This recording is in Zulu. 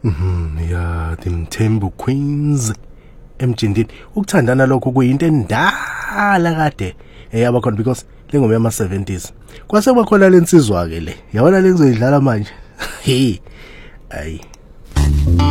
Ya Mthembu Queens emjindini ukuthandana lokho kuyinto endala kade eyaba khona because lengoma yama 70s kwase kwakhona lensizwa ke le yabona lengizoyidlala manje hey ayi